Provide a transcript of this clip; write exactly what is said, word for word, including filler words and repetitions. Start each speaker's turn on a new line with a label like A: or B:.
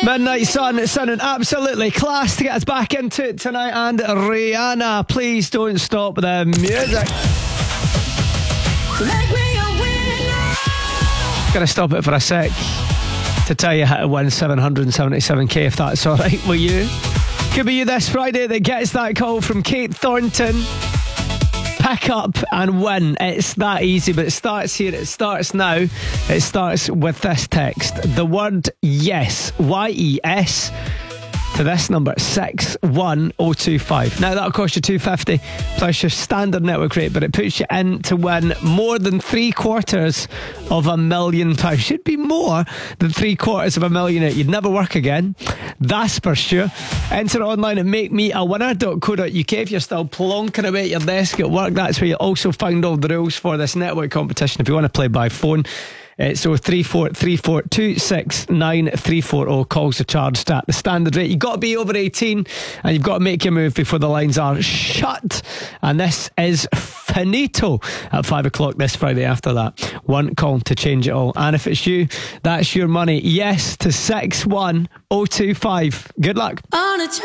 A: Midnight Sun, it's sounding absolutely class to get us back into it tonight. And Rihanna, please don't stop the music. Gonna stop it for a sec to tell you how to win seven hundred seventy-seven k, if that's alright with you. Could be you this Friday that gets that call from Kate Thornton. Pick up and win. It's that easy, but it starts here. It starts now. It starts with this text. The word yes, Y E S, to this number, six one oh two five. Now, that'll cost you two hundred fifty plus your standard network rate, but it puts you in to win more than three quarters of a million pounds. Should be more than three quarters of a million. You'd never work again. That's for sure. Enter online at make me a winner dot co dot uk. If you're still plonking away at your desk at work, that's where you also find all the rules for this network competition. If you want to play by phone, it's oh three four three four two six nine three four oh. Calls are charged at the standard rate. You've got to be over eighteen and you've got to make your move before the lines are shut. And this is finito at five o'clock this Friday. After that, one call to change it all. And if it's you, that's your money. Yes to six one oh two five. Good luck. On a